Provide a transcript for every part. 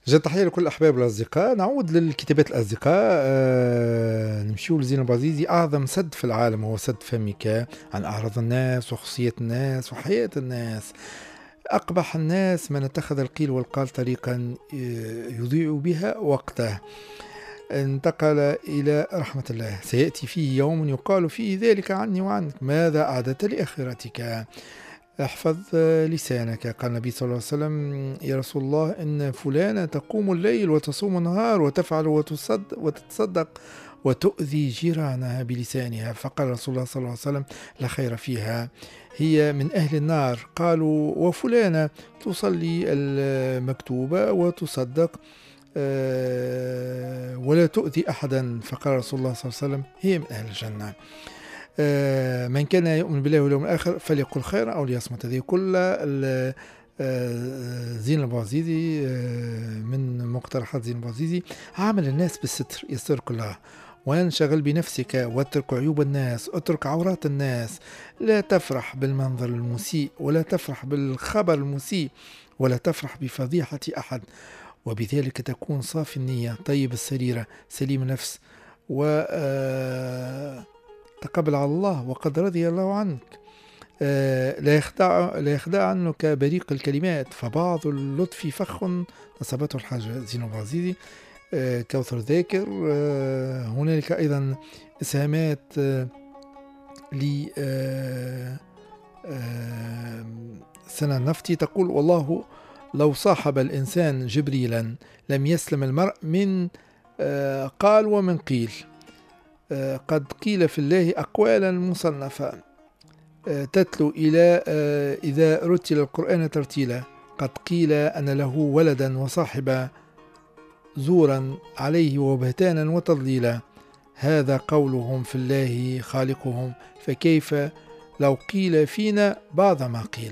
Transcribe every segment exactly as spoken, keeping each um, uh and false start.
جا تحية لكل الأحباب والأصدقاء. نعود للكتابات الأصدقاء. آه نمشيو لزين البازيزي. أعظم سد في العالم هو سد فمك عن أعراض الناس وخصوصيات الناس وحياة الناس. أقبح الناس من اتخذ القيل والقال طريقا يضيع بها وقته. انتقل إلى رحمة الله. سيأتي فيه يوم يقال فيه ذلك عني وعنك، ماذا أعددت لآخرتك؟ احفظ لسانك. قال النبي صلى الله عليه وسلم: يا رسول الله، إن فلانة تقوم الليل وتصوم النهار وتفعل وتصدق, وتتصدق وتؤذي جيرانها بلسانها. فقال رسول الله صلى الله عليه وسلم: لا خير فيها، هي من أهل النار. قالوا: وفلانة تصلي المكتوبة وتصدق ولا تؤذي أحدا. فقال رسول الله صلى الله عليه وسلم: هي من أهل الجنة. من كان يؤمن بالله واليوم الآخر فليقل خيرا أو ليصمت. هذه كل زين البازيزي من مقترحات زين البازيزي. عامل الناس بالستر، يستر كلها، وانشغل بنفسك واترك عيوب الناس، اترك عورات الناس. لا تفرح بالمنظر المسيء، ولا تفرح بالخبر المسيء، ولا تفرح بفضيحة أحد، وبذلك تكون صافي النية، طيب السريرة، سليم النفس، و تقبل على الله وقد رضي الله عنك. آه لا يخدع لا يخدع عنك بريق الكلمات، فبعض اللطف فخ نصبته الحاجة. زين البازيزي. آه كوثر ذاكر. آه هنالك أيضا إسهامات آه ل آه آه سنة النفطي تقول: والله لو صاحب الإنسان جبريلا لم يسلم المرء من آه قال ومن قيل. قد قيل في الله أقوالا مصنفة تتلو إلى إذا رتل القرآن ترتيلا. قد قيل أن له ولدا وصاحبا زورا عليه وبهتانا وتضليلا. هذا قولهم في الله خالقهم، فكيف لو قيل فينا بعض ما قيل.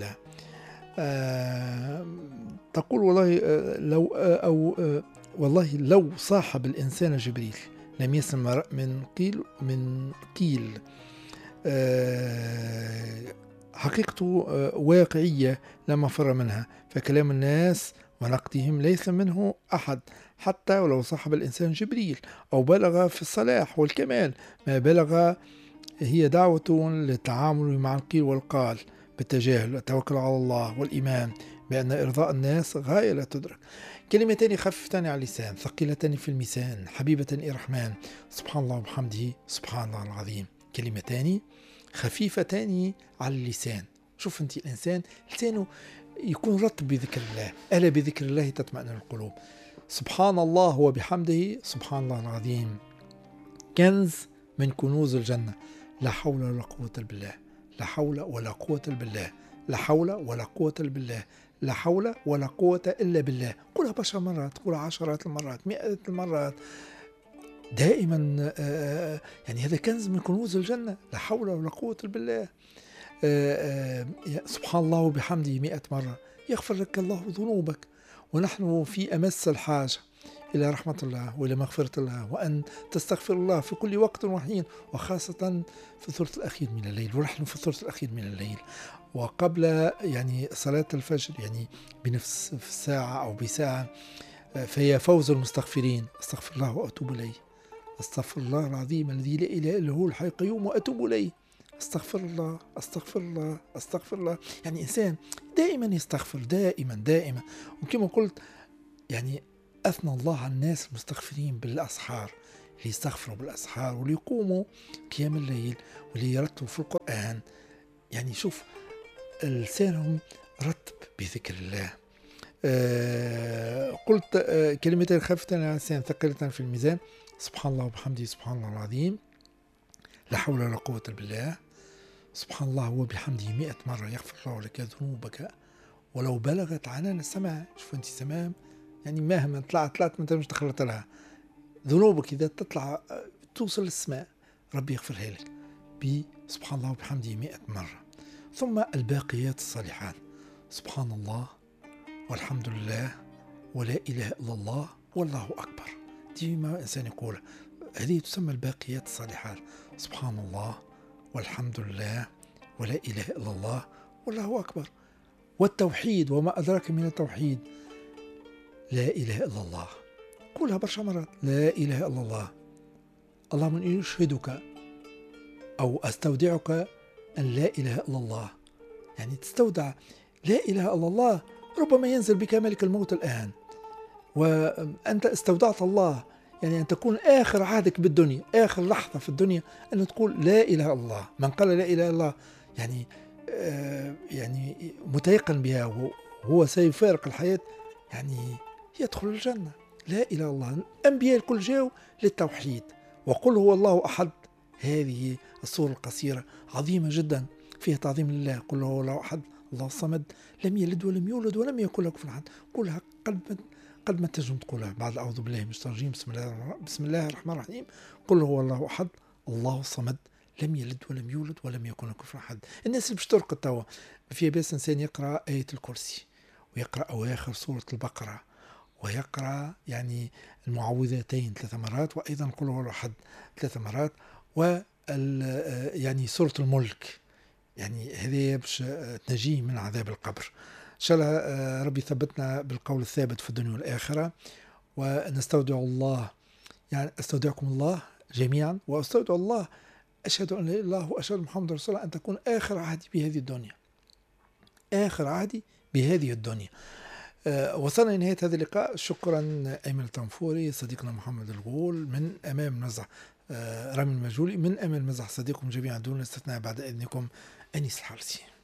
أه تقول: والله لو أو والله لو صاحب الإنسان جبريل لم يسمع من قيل من قيل. أه حقيقته واقعية لا مفر منها، فكلام الناس ونقدهم ليس منه أحد، حتى ولو صاحب الإنسان جبريل أو بلغ في الصلاح والكمال ما بلغ. هي دعوة للتعامل مع القيل والقال بالتجاهل والتوكل على الله والإيمان بأن إرضاء الناس غاية لا تدرك. كلمتان خفيفتان على اللسان ثقيلتان في الميزان حبيبة إلى الرحمن، سبحان الله وبحمده سبحان الله العظيم. كلمتان خفيفتان على اللسان. شوف أنت الإنسان لسانه يكون رطب بذكر الله. ألا بذكر الله تطمئن القلوب. سبحان الله وبحمده سبحان الله العظيم كنز من كنوز الجنة. لا حول ولا قوة بالله، لا حول ولا قوة بالله، لا حول ولا قوة بالله، لا حول ولا قوة إلا بالله. قولها عشر مرات، قولها عشرات المرات، مئات المرات، دائما. يعني هذا كنز من كنوز الجنة. لا حول ولا قوة بالله. سبحان الله وبحمده مئة مرة يغفر لك الله ذنوبك. ونحن في أمس الحاجة إلى رحمة الله وإلى مغفرة الله، وأن تستغفر الله في كل وقت وحين، وخاصة في الثلث الأخير من الليل. ونحن في الثلث الأخير من الليل وقبل يعني صلاة الفجر، يعني بنفس ساعة أو بساعة. فهي فوز المستغفرين. استغفر الله وأتوب إليه. استغفر الله العظيم الذي لا إله إلا هو الحي القيوم وأتوب إليه. استغفر الله استغفر الله استغفر الله. يعني إنسان دائما يستغفر، دائما دائما. وكما قلت يعني أثنى الله على الناس المستغفرين بالأسحار، اللي يستغفروا بالأسحار واللي يقوموا قيام الليل واللي يرتبوا في القرآن. يعني شوف لسانهم رتب بذكر الله. آه قلت آه كلمتين خفيفتان على اللسان ثقيلتان في الميزان. سبحان الله وبحمده سبحان الله العظيم. لا حول ولا قوة بالله. سبحان الله وبحمده مئة مرة يغفر الله لك ذنوبك ولو بلغت عنان السماء. شوف انت سماء، يعني مهما طلعت طلعت ما تنجمش تخلط لها. ذنوبك إذا تطلع توصل للسماء ربي يغفرها لك بسبحان الله وبحمده مئة مرة. ثم الباقيات الصالحات: سبحان الله والحمد لله ولا إله إلا الله والله أكبر. ديما إنسان يقول هذه تسمى الباقيات الصالحات: سبحان الله والحمد لله ولا إله إلا الله والله أكبر. والتوحيد وما أدراك من التوحيد: لا إله إلا الله. قولها برشا مرات، لا إله إلا الله. اللهم إني أشهدك أو أستودعك أن لا إله إلا الله. يعني تستودع لا إله إلا الله، ربما ينزل بك ملك الموت الآن وأنت استودعت الله، يعني أن تكون آخر عهدك بالدنيا، آخر لحظة في الدنيا أن تقول لا إله إلا الله. من قال لا إله إلا الله يعني آه يعني متيقن بها وهو سيفارق الحياة، يعني يدخل الجنة. لا إله إلا الله. الأنبياء الكل جاءوا للتوحيد. وقل هو الله أحد، هذه السورة القصيرة عظيمة جدا فيها تعظيم لله. قل هو الله أحد الله الصمد لم يلد ولم يولد ولم يكن له كفوا أحد. قولها قد قد ما تنجم تقولها بعد أعوذ بالله من الشيطان الرجيم. بسم الله بسم الله الرحمن الرحيم. قل هو الله أحد الله الصمد لم يلد ولم يولد ولم يكن له كفوا أحد. الناس اللي باش ترقد توا في بس إنسان يقرأ آية الكرسي ويقرأ أواخر سورة البقرة ويقرأ يعني المعوذتين ثلاث مرات، وأيضا قل هو الله أحد ثلاث مرات، و يعني سورة الملك، يعني هذه باش تنجيه من عذاب القبر. إن شاء الله ربي ثبتنا بالقول الثابت في الدنيا والآخرة. ونستودع الله، يعني استودعكم الله جميعا، واستودع الله أشهد أن لا إله إلا الله وأشهد محمد رسول الله أن تكون آخر عهدي بهذه الدنيا، آخر عهدي بهذه الدنيا. أه وصلنا لنهاية هذا اللقاء. شكرا أيمن الطنفوري صديقنا محمد الغول من أمام مزح أه رامي المجهولي من أمام مزح صديقكم جميعا دون استثناء بعد إذنكم أنيس الحارسي.